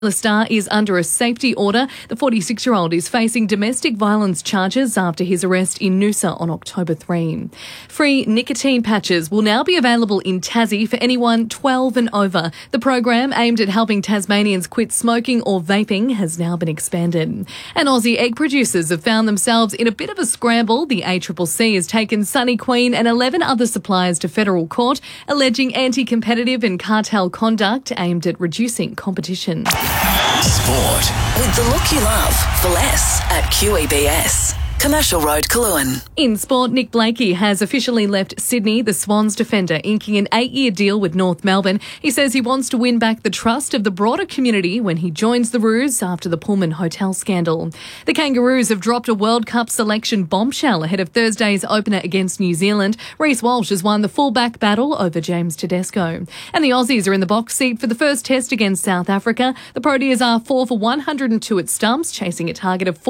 The star is under a safety order. The 46-year-old is facing domestic violence charges after his arrest in Noosa on October 3. Free nicotine patches will now be available in Tassie for anyone 12 and over. The program, aimed at helping Tasmanians quit smoking or vaping, has now been expanded. And Aussie egg producers have found themselves in a bit of a scramble. The ACCC has taken Sunny Queen and 11 other suppliers to federal court, alleging anti-competitive and cartel conduct aimed at reducing competition. Sport. With the look you love for less at QEBS. Commercial Road, Coolangatta. In sport, Nick Blakey has officially left Sydney. The Swans defender inking an 8-year deal with North Melbourne. He says he wants to win back the trust of the broader community when he joins the Roos after the Pullman Hotel scandal. The Kangaroos have dropped a World Cup selection bombshell ahead of Thursday's opener against New Zealand. Reece Walsh has won the fullback battle over James Tedesco. And the Aussies are in the box seat for the first test against South Africa. The Proteas are 4 for 102 at stumps, chasing a target of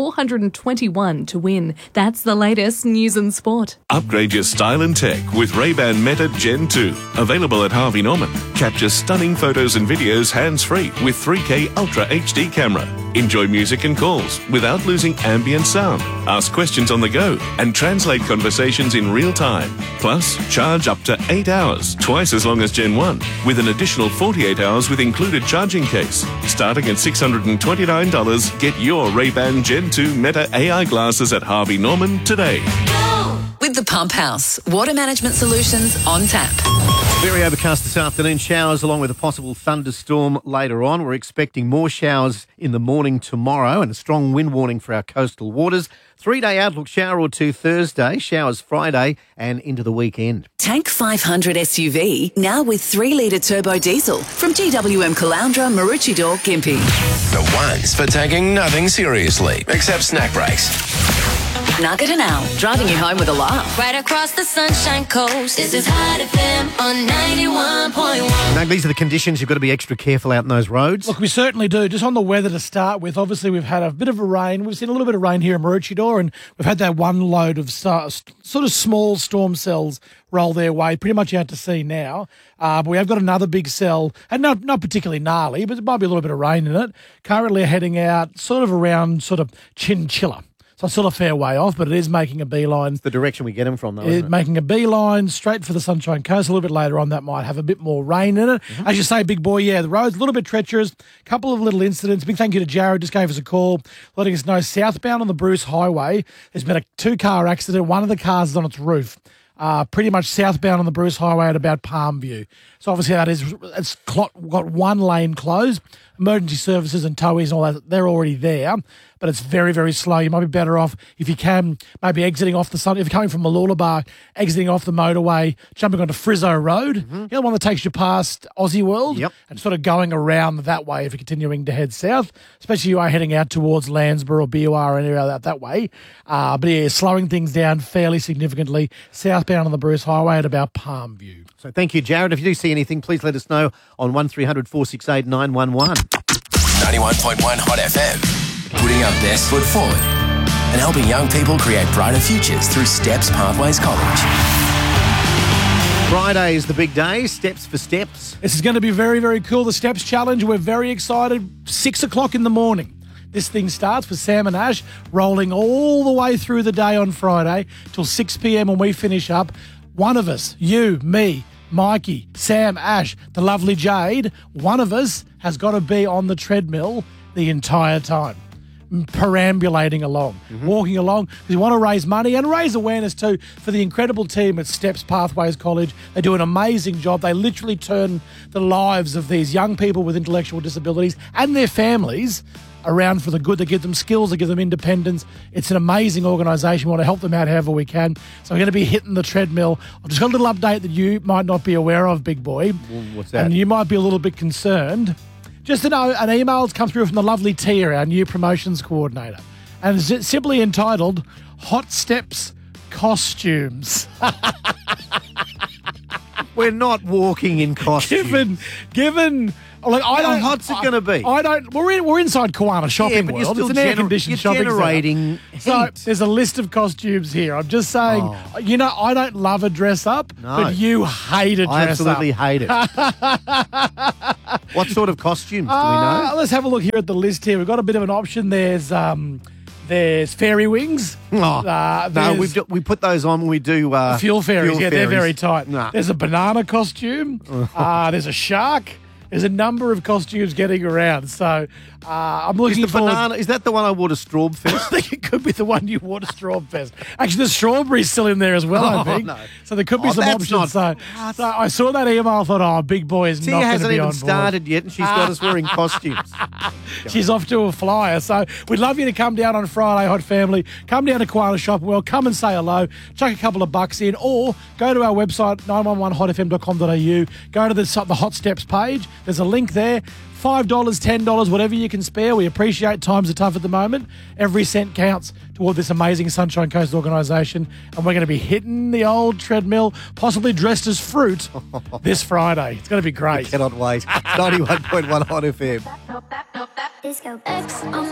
421 to win. That's the latest news and sport. Upgrade your style and tech with Ray-Ban Meta Gen 2. Available at Harvey Norman. Capture stunning photos and videos hands-free with 3K Ultra HD camera. Enjoy music and calls without losing ambient sound. Ask questions on the go and translate conversations in real time. Plus, charge up to 8 hours, twice as long as Gen 1, with an additional 48 hours with included charging case. Starting at $629, get your Ray-Ban Gen 2 Meta AI glasses at Harvey Norman today. With the Pump House, water management solutions on tap. Very overcast this afternoon, showers along with a possible thunderstorm later on. We're expecting more showers in the morning tomorrow and a strong wind warning for our coastal waters. 3-day outlook, shower or two Thursday, showers Friday and into the weekend. Tank 500 SUV, now with 3-litre turbo diesel from GWM Caloundra, Maroochydore, Gympie. The ones for taking nothing seriously, except snack breaks. Nugget and Al, driving you home with a laugh. Right across the Sunshine Coast, this is Hot FM on 91.1. Now, these are the conditions. You've got to be extra careful out in those roads. Look, we certainly do. Just on the weather to start with, obviously we've had a bit of a rain. We've seen a little bit of rain here in Maroochydore, and we've had that one load of sort of small storm cells roll their way pretty much out to sea now. But we have got another big cell, and not particularly gnarly, but there might be a little bit of rain in it. Currently heading out sort of around sort of Chinchilla. So it's still a fair way off, but it is making a beeline. It's the direction we get them from, though, isn't it? Making a beeline straight for the Sunshine Coast. A little bit later on, that might have a bit more rain in it. Mm-hmm. As you say, big boy, yeah, the road's a little bit treacherous. Couple of little incidents. Big thank you to Jared, just gave us a call, letting us know southbound on the Bruce Highway, there's been a 2-car accident. One of the cars is on its roof. Pretty much southbound on the Bruce Highway at about Palm View. So obviously it's got one lane closed. Emergency services and towies and all that, they're already there, but it's very, very slow. You might be better off, if you can, maybe exiting off if you're coming from Mooloolaba, exiting off the motorway, jumping onto Frizzo Road, you know, the one that takes you past Aussie World, and sort of going around that way if you're continuing to head south, especially if you are heading out towards Landsborough or BUR or anywhere that way. But yeah, slowing things down fairly significantly southbound on the Bruce Highway at about Palm View. So thank you, Jared. If you do see anything, please let us know on 1300 468 911. 91.1 Hot FM. Putting our best foot forward and helping young people create brighter futures through Steps Pathways College. Friday is the big day, Steps for Steps. This is going to be very, very cool. The Steps Challenge, we're very excited. 6 o'clock in the morning. This thing starts with Sam and Ash rolling all the way through the day on Friday till 6 p.m. when we finish up. One of us, you, me, Mikey, Sam, Ash, the lovely Jade, one of us has got to be on the treadmill the entire time, perambulating along, walking along, because you want to raise money and raise awareness too for the incredible team at Steps Pathways College. They do an amazing job. They literally turn the lives of these young people with intellectual disabilities and their families around for the good. They give them skills, they give them independence. It's an amazing organisation. We want to help them out however we can. So we're going to be hitting the treadmill. I've just got a little update that you might not be aware of, big boy. What's that? And you might be a little bit concerned. Just to know, an email's come through from the lovely Tia, our new promotions coordinator. And it's simply entitled, Hot Steps Costumes. We're not walking in costumes. Given Like, I How don't. hot's it going to be? I don't. We're inside Kiwana Shopping but you're World. still It's an air-conditioned you're shopping generating centre. heat. So there's a list of costumes here. I'm just saying, I don't love a dress up, No. but you hate a dress I absolutely up. hate it. What sort of costumes do we know? Let's have a look here at the list here. We've got a bit of an option. There's fairy wings. No, there's we put those on when we do fuel fairies. fuel Yeah, they're fairies. very tight. Nah. There's a banana costume. There's a shark. There's a number of costumes getting around. So I'm looking Is the forward. banana? Is that the one I wore to Strawbfest? I think it could be the one you wore to Strawbfest. Actually, the strawberry's still in there as well, I think. no. So there could be Oh, some that's options. So I saw that email. I thought, Big Boy is Tia not going to hasn't be even on board. started yet, and she's got us wearing costumes. She's off to a flyer. So we'd love you to come down on Friday, Hot Family. Come down to Kiwana Shopping World. Come and say hello. Chuck a couple of bucks in, or go to our website, 911hotfm.com.au. Go to the Hot Steps page. There's a link there. $5, $10, whatever you can spare. We appreciate times are tough at the moment. Every cent counts toward this amazing Sunshine Coast organisation. And we're going to be hitting the old treadmill, possibly dressed as fruit, this Friday. It's going to be great. Cannot wait. 91.1 Hot FM. Disco X on